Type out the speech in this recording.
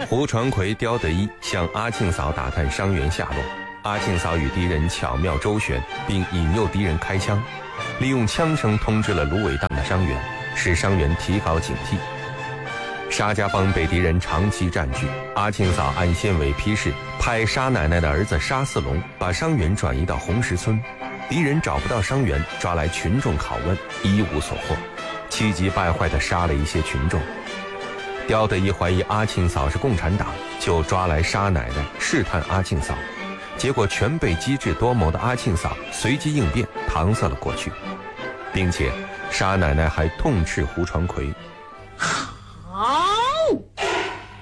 胡传魁、刁德一向阿庆嫂打探伤员下落，阿庆嫂与敌人巧妙周旋，并引诱敌人开枪，利用枪声通知了芦苇荡的伤员，使伤员提高警惕。沙家浜被敌人长期占据，阿庆嫂按县委批示，派沙奶奶的儿子沙四龙把伤员转移到红石村。敌人找不到伤员，抓来群众拷问，一无所获，气急败坏地杀了一些群众。刁德一怀疑阿庆嫂是共产党，就抓来沙奶奶试探阿庆嫂，结果全被机智多谋的阿庆嫂随机应变搪塞了过去，并且沙奶奶还痛斥胡传魁，